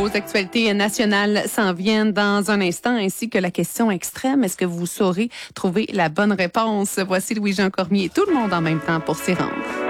Vos actualités nationales s'en viennent dans un instant, ainsi que la question extrême. Est-ce que vous saurez trouver la bonne réponse? Voici Louis-Jean Cormier. Tout le monde en même temps pour s'y rendre.